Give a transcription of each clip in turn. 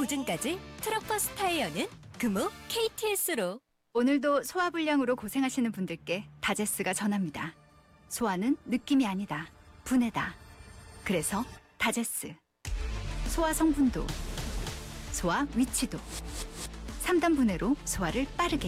보증까지 트럭버스 타이어는 금호 KTS로. 오늘도 소화불량으로 고생하시는 분들께 다제스가 전합니다. 소화는 느낌이 아니다. 분해다. 그래서 다제스. 소화 성분도, 소화 위치도. 3단 분해로 소화를 빠르게.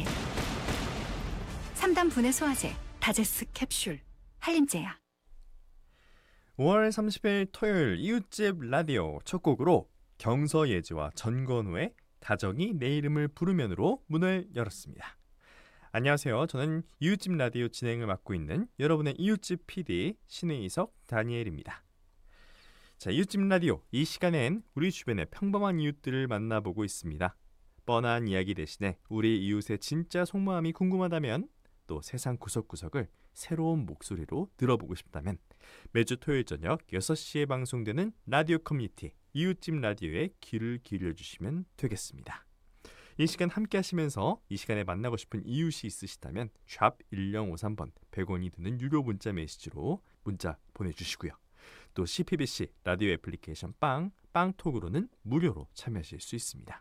3단 분해 소화제 다제스 캡슐. 한림제야. 5월 30일 토요일 이웃집 라디오 첫 곡으로 경서예지와 전건우의 다정이 내 이름을 부르면으로 문을 열었습니다. 안녕하세요. 저는 이웃집 라디오 진행을 맡고 있는 여러분의 이웃집 PD 신의석 다니엘입니다. 자, 이웃집 라디오 이 시간엔 우리 주변의 평범한 이웃들을 만나보고 있습니다. 뻔한 이야기 대신에 우리 이웃의 진짜 속마음이 궁금하다면, 또 세상 구석구석을 새로운 목소리로 들어보고 싶다면 매주 토요일 저녁 6시에 방송되는 라디오 커뮤니티 이웃집 라디오에 귀를 기울여주시면 되겠습니다. 이 시간 함께 하시면서 이 시간에 만나고 싶은 이웃이 있으시다면 샵 1053번 100원이 드는 유료 문자 메시지로 문자 보내주시고요. 또 CPBC 라디오 애플리케이션 빵톡으로는 무료로 참여하실 수 있습니다.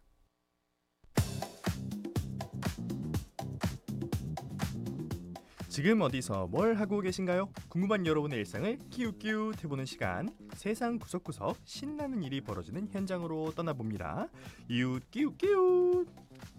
지금 어디서 뭘 하고 계신가요? 궁금한 여러분의 일상을 끼웃끼웃 해보는 시간, 세상 구석구석 신나는 일이 벌어지는 현장으로 떠나봅니다. 이웃 끼웃끼웃.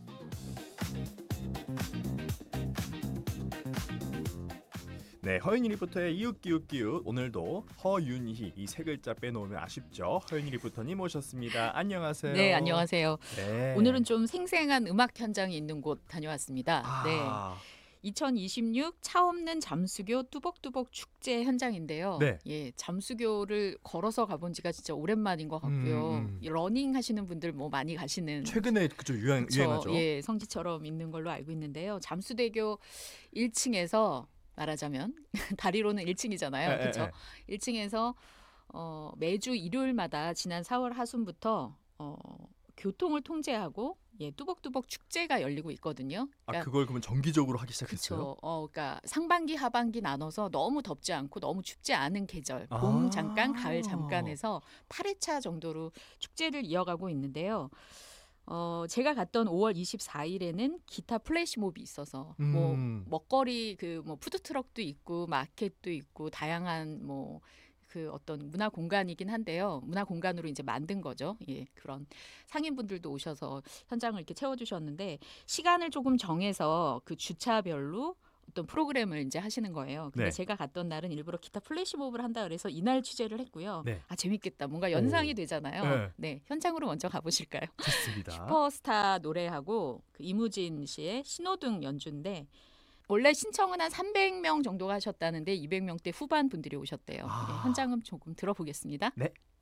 네, 허윤희 리포터의 이웃 끼웃끼웃. 오늘도 허윤희 이 세 글자 빼놓으면 아쉽죠. 허윤희 리포터님 오셨습니다. 안녕하세요. 네, 안녕하세요. 네. 오늘은 좀 생생한 음악 현장이 있는 곳 다녀왔습니다. 네, 2026 차 없는 잠수교 뚜벅뚜벅 축제 현장인데요. 네. 예, 잠수교를 걸어서 가본 지가 진짜 오랜만인 것 같고요. 러닝 하시는 분들 뭐 많이 가시는. 최근에 그죠 유행하죠. 예, 성지처럼 있는 걸로 알고 있는데요. 잠수대교 1층에서 말하자면 다리로는 1층이잖아요. 그렇죠? 1층에서 매주 일요일마다 지난 4월 하순부터 교통을 통제하고 뚜벅뚜벅 축제가 열리고 있거든요. 그러니까 그걸 그러면 정기적으로 하기 시작했어요? 그렇죠. 그러니까 상반기, 하반기 나눠서 너무 덥지 않고 너무 춥지 않은 계절, 봄 잠깐, 가을 잠깐 해서 8회차 정도로 축제를 이어가고 있는데요. 제가 갔던 5월 24일에는 기타 플래시몹이 있어서 뭐 먹거리 뭐 푸드트럭도 있고 마켓도 있고 다양한 그 어떤 문화 공간이긴 한데요. 문화 공간으로 이제 만든 거죠. 예, 그런 상인분들도 오셔서 현장을 이렇게 채워주셨는데 시간을 조금 정해서 그 주차별로 어떤 프로그램을 이제 하시는 거예요. 근데 네. 제가 갔던 날은 일부러 기타 플래시몹을 한다 그래서 이날 취재를 했고요. 네. 재밌겠다. 뭔가 연상이 되잖아요. 네. 네, 현장으로 먼저 가보실까요? 좋습니다. 슈퍼스타 노래하고 그 이무진 씨의 신호등 연주인데 원래 신청은 한 300명 정도가 하셨다는데 200명대 후반 분들이 오셨대요. 네, 현장음 조금 들어보겠습니다. 네.